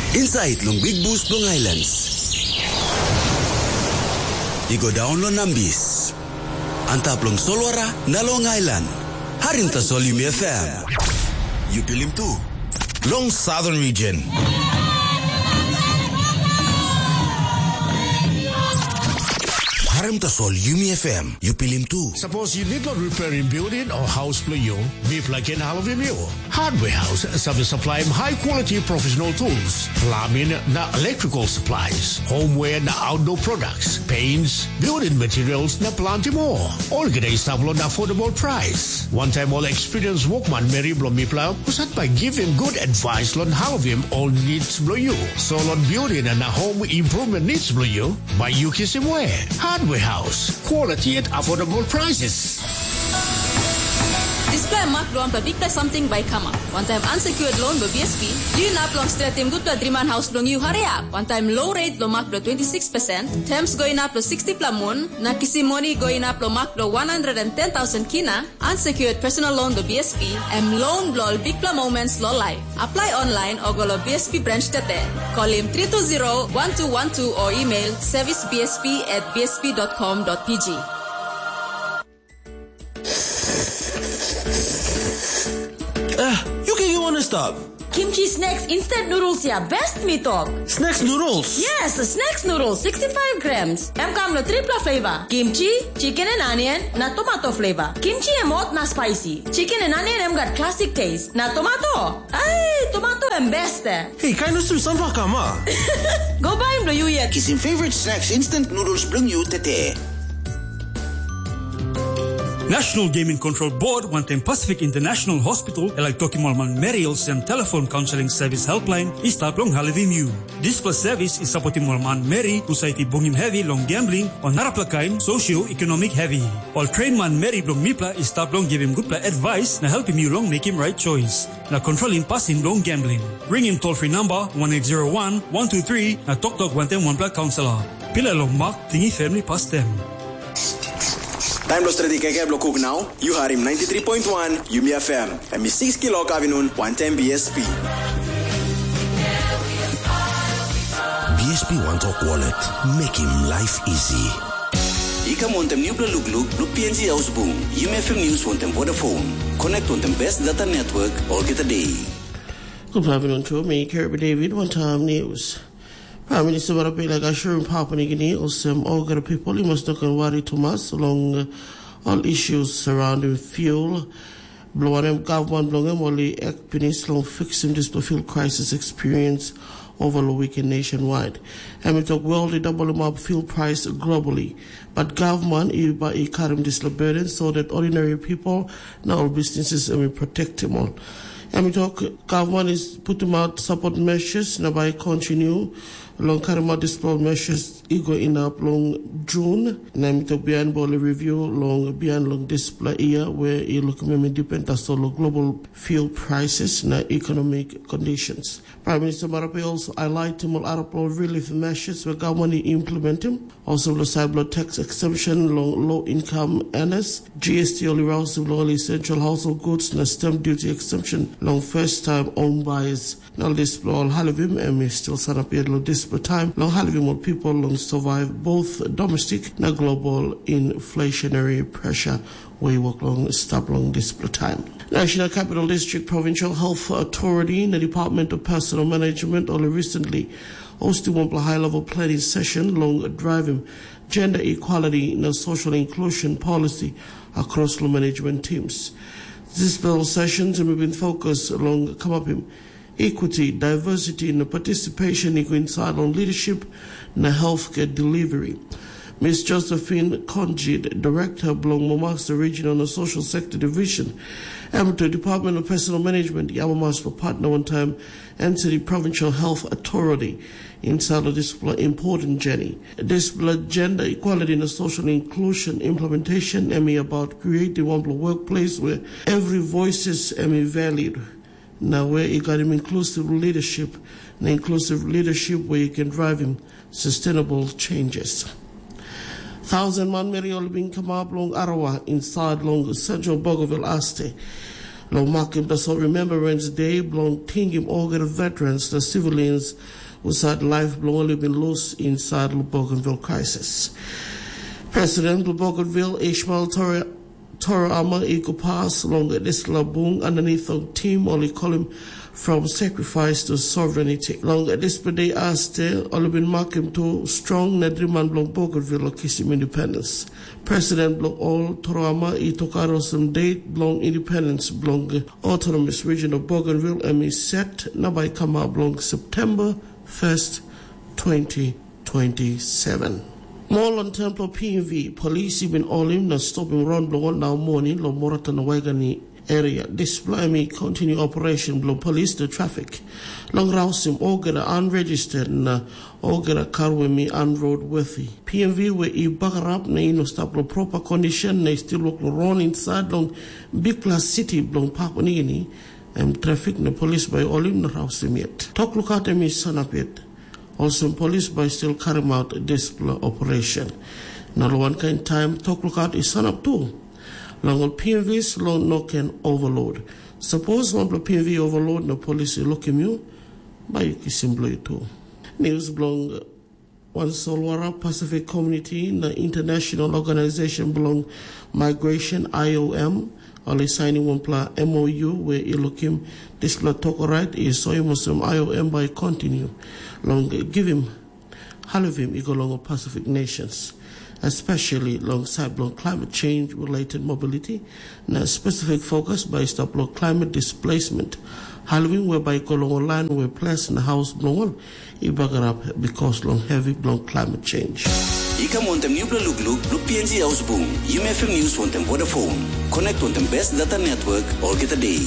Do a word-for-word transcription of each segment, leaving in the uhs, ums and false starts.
Inside long Big Boost Long Islands. Igo download Nambis. Antap long Solwara na Long Island. Harim ta Sol Yumi F M. You pilim tu. Long Southern Region. Harim ta Sol Yumi F M. You pilim tu. Suppose you need not repair in building or house for you. Be like in Halloween you. Hardware House sabi supply high quality professional tools, plumbing na electrical supplies, homeware na outdoor products, paints, building materials na plenty more. All g'day stable na affordable price. One time all experienced workman Mary Blomipla who sat by giving good advice on Halloween all needs blow you. So on building and na home improvement needs blow you by Yuki Simware. Hardware House, quality at affordable prices. Display mark loan per big plus something by Kama. One time unsecured loan by B S P. Do you not long straight team good to Dreaman House long you hurry up. One time low rate lo mark lo twenty-six percent. Terms going up lo sixty plamun. Na kisi money going up lo mark lo one hundred ten thousand kina. Unsecured personal loan by B S P. And loan blow big plus moments lo life. Apply online or go lo B S P branch tate. Call him three two zero, one two one two or email service b s p at b s p dot com dot p g. Uh, you can you wanna stop? Kimchi Snacks instant noodles ya best me talk. Snacks noodles? Yes, Snacks noodles sixty-five grams. M come no triple flavor. Kimchi, chicken and onion, na tomato flavor. Kimchi em hot na spicy. Chicken and onion em got classic taste. Na tomato. Ay, tomato em best. Hey, kind of some kama. Go buy him do you yet. Kiss him favorite snacks instant noodles bring you tete. National Gaming Control Board wantem Pacific International Hospital elak Tokimolman Mariels and Telephone Counseling Service Helpline istap long Halloween. This plus service is supporting Molman Mary society bungim heavy long gambling on naraplakain socio-economic heavy. All train man Mary long mipla istap long give him good advice na help him you long make him right choice. Na control him passing long gambling. Ring him toll free number one eight zero one, one two three na talk talk wantem one pla counselor. Pila long mark tingi family past them. Time los ready keke blo cook now. You are him ninety-three point one Yumi F M. And me six kilo kavinun one ten B S P. B S P One Talk Wallet. Make him life easy. Ika montem new blue look look P N C house boom. Yumi F M news montem Vodafone. Connect montem best data network all get a day. Good afternoon to me, Kirby David. One time news. Prime Minister Barapela Gashurum Papua New Guinea also all the people you must not worry too much along uh, all issues surrounding fuel. Blowing government blowing only Ekpinis long fixing this fuel crisis experience over the weekend nationwide. And we talk world the double up fuel price globally. But government is by a current this burden so that ordinary people now all businesses and we protect them all. And we talk government is putting out support measures now by continue long karma display measures ego in up long June and we talk beyond ball review long beyond long display year where you look me depend as on global fuel prices and economic conditions. Prime Minister Marape also highlighted more Arab relief measures where government implementing also the cyber tax exemption long low income earners, G S T only rounds of low essential household goods and stamp duty exemption long first time own buyers. Now this all Halloween and we still sign up here long display time long Halloween more people long survive both domestic and global inflationary pressure we work long stop long display time. National Capital District Provincial Health Authority in the Department of Personal Management only recently hosted one high-level planning session long driving gender equality and social inclusion policy across the management teams. These level sessions have been focused along come up in equity, diversity, and participation inside on leadership and healthcare delivery. Miz Josephine Conjid, Director of Momax, the Regional and Social Sector Division, and the Department of Personal Management, Yamamas for partner one time, and to the Provincial Health Authority inside of this important journey. This gender equality and social inclusion implementation, I mean about creating one workplace where every voice is I mean, valued. Now where you got him inclusive leadership, and inclusive leadership where you can drive him sustainable changes. Thousand man Mary all being come up long Arawa inside long Central Bogaville Aste. Lo marking the so Remembrance Day, blong tingim organ veterans, the civilians who had life only been lost inside the Bougainville crisis. President of Bougainville, Ishmael Torre Ama Iko pass along this labung underneath the team only call him from sacrifice to sovereignty. Long this day asked only been marking to strong Nedriman Blong Bougainville kiss him independence. President Blong all Torama I tokaro some date Blong independence Blong autonomous region of Bougainville and is set nabai kama Blong September first, twenty twenty-seven. More on Temple P M V, police even all him na stopping round Blong now morning lo morata na Waigani area. Display me continue operation Blong police the traffic. Long rousim all get unregistered na all get a car with me unroadworthy. P M V where I bagarap na ino stop lo proper condition na still look run inside long big plus city Blong Papua New Guinea. And traffic na police by all him na rousim yet. Talk look at me son up yet. Also, police by still carrying out this operation. Now, one kind time, talk look out is son up too. Long P M Vs, long no can overload. Suppose one P M V overload, no police look at you, but you can simply too. News belong one Solwara Pacific Community, the international organization belong Migration I O M. Only signing one pla M O U where you look him this pla talk right is so you must I O M by continue. Long give him half him equal long Pacific nations, especially alongside long climate change related mobility, and a specific focus by stop long climate displacement. Halving whereby equal long line where place in the house blown ibagarap because long heavy long climate change. Ika montem new blue look blue P N G house boom. U M F M News wontem Vodafone. Connect on the best data network all get a day.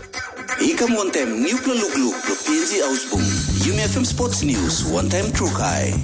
Ika montem new blue look blue P N G house boom. U M F M Sports News one time true kai.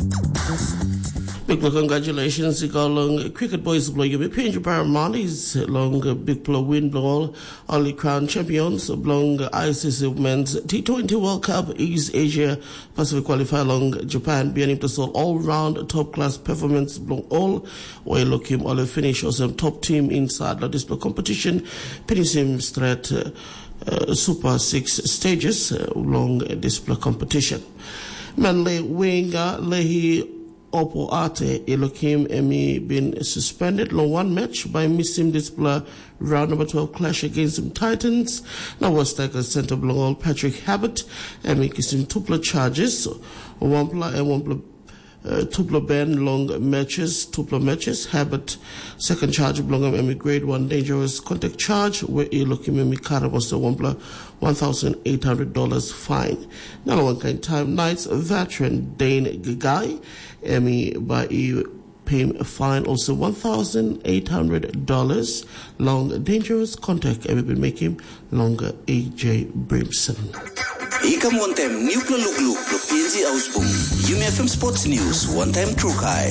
Big congratulations to long cricket boys blow you P N G Paramount is long big blow win blow only crown champions long I C C Women's T twenty World Cup East Asia Pacific qualifier long Japan being able to solve all round top class performance blow all while looking all finish or some top team inside the display competition finishing straight uh, uh, super six stages uh, long display competition. Manly winger Lehi Opo Ate Elokim Emi been suspended long one match by missing display round number twelve clash against the Titans. Now was striker center belong Patrick Habit Emi kissing tupla charges one pla and one pla uh, tupla ban long matches tupla matches Habit second charge belong Emi grade one dangerous contact charge where Elokim Emi Karabos the one pla one thousand eight hundred dollars fine. Now one kind time Knights veteran Dane Gagai Emmy by paying a fine also one thousand eight hundred dollars. Long dangerous contact Emmy been making longer A J Brimson. Ika montem new blue look look blue P N G house boom. U M F M Sports News one time true kai.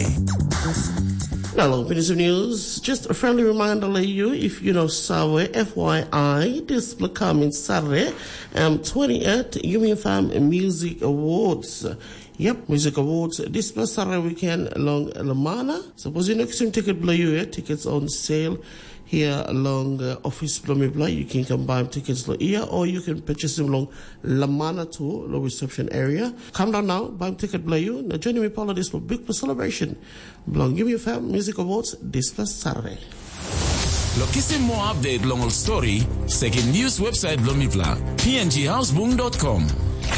Hello, Minister of News. Just a friendly reminder to you, if you know Sawe, F Y I, this will come in Saturday, um, twentieth, U M F M Music Awards. Yep, Music Awards. This plus Saturday weekend along Lamana. Suppose you know some ticket below you, tickets on sale here along uh, Office Blomibla. You can come buy tickets here, or you can purchase them along Lamana too, low reception area. Come down now, buy ticket below you. Now join me for this big celebration. Belong Give Me a Fam Music Awards this plus Saturday. Lokisi more update long old story, second news website Blomibla, p n g house boom dot com.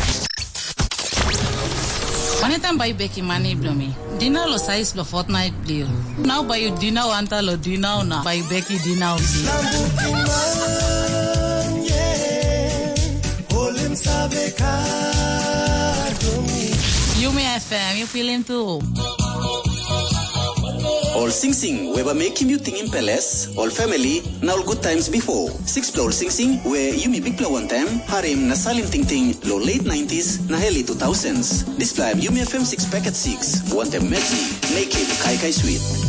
Panetan by Becky Money Blomi. Dina lo size lo fortnight deal. Now by you Dina wanta lo Dina na by Becky Dina You may F M, you feeling too. All Sing Sing, where we make you think in palace, all family, now all good times before. Six floor Sing Sing, where you may big play one time, harim na salim ting ting, low late nineties, na early two thousands. This time, you may F M six packet six, one time magic, make it kai kai sweet.